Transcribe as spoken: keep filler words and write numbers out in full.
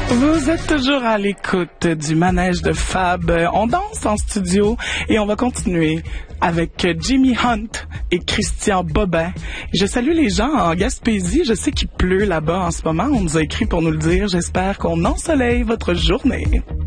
Vous êtes toujours à l'écoute du manège de Fab. On danse en studio et on va continuer avec Jimmy Hunt et Christian Bobin. Je salue les gens en Gaspésie. Je sais qu'il pleut là-bas en ce moment. On nous a écrit pour nous le dire. J'espère qu'on ensoleille votre journée.